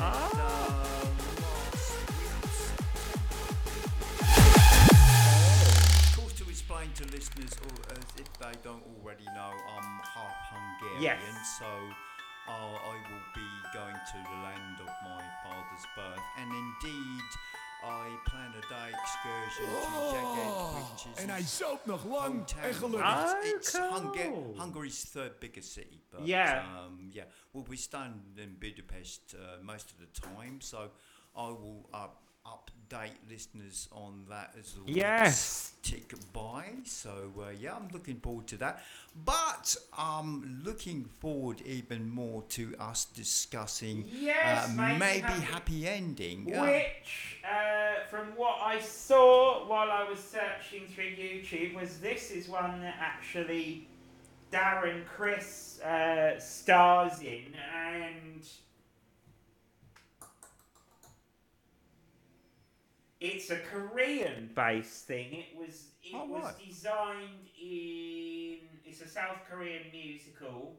Of course, to explain to listeners, or if they don't already know, I'm half Hungarian, Yes. so I will be going to the land of my father's birth, and indeed, I plan a day excursion to Szeged, which is En hij his zoopt nog lang en hometown. gelukkig. It's cool. Hungary's third biggest city, but Yeah. yeah. Well, we stand in Budapest most of the time, so I will update listeners on that as the Yes. weeks tick by. So yeah, I'm looking forward to that. But I'm looking forward even more to us discussing Yes, maybe happy ending. Which, from what I saw while I was searching through YouTube, was this is one that actually Darren Criss stars in, and it's a Korean-based thing. It was Right. designed in. It's a South Korean musical.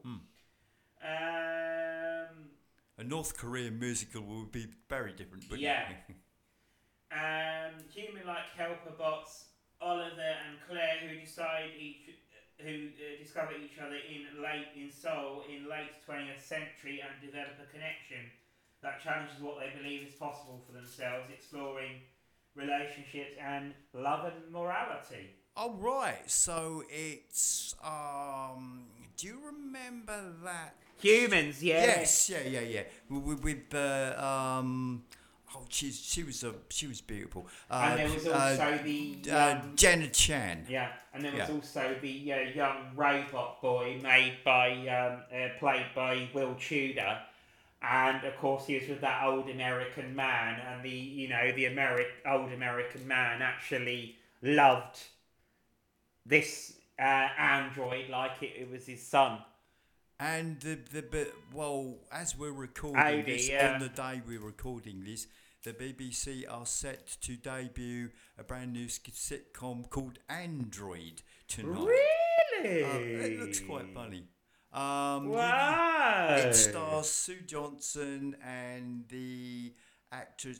A North Korean musical would be very different, wouldn't Yeah. it? Human-like helper bots Oliver and Claire, who discover each other in Seoul in late 20th century and develop a connection that challenges what they believe is possible for themselves, exploring relationships and love and morality. Oh right, so it's do you remember that? Humans, yeah. Yes, yeah. With the oh, she was beautiful. And there was also the Jenna Chan. yeah, and there was Yeah. also the young robot boy played by Will Tudor, and of course he was with that old American man, and the old American man actually loved this android like it was his son. And well, as we're recording Odie, this, yeah. on the day we're recording this, the BBC are set to debut a brand new sitcom called Android tonight. Really? It looks quite funny. Wow! It stars Sue Johnson and the actors.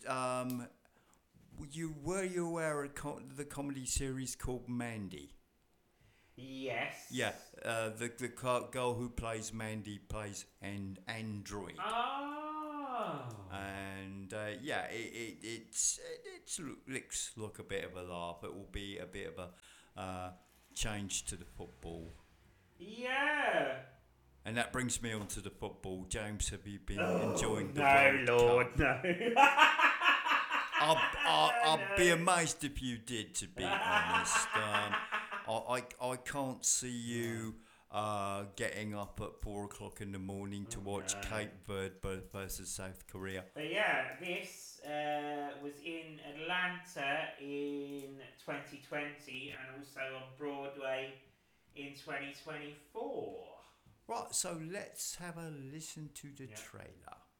Were you aware of the comedy series called Mandy? Yes. Yeah, the girl who plays Mandy plays an android. Oh. And yeah, it looks like a bit of a laugh. It will be a bit of a change to the football. Yeah. And that brings me on to the football. James, have you been enjoying the No, World Lord, Cup? no. I'd be amazed if you did, to be honest. I can't see you getting up at 4 o'clock in the morning to watch Cape Verde versus South Korea. But yeah, this was in Atlanta in 2020 and also on Broadway in 2024. Right, so let's have a listen to the trailer.